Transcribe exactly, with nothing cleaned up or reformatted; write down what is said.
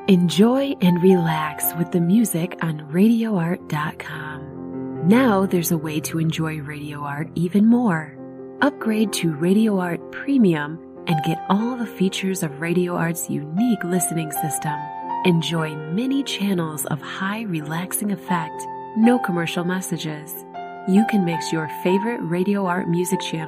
Enjoy and relax with the music on radio art dot com. Now there's a way to enjoy Radio Art even more. Upgrade to Radio Art Premium and get all the features of Radio Art's unique listening system. Enjoy many channels of high relaxing effect, no commercial messages. You can mix your favorite Radio Art music channel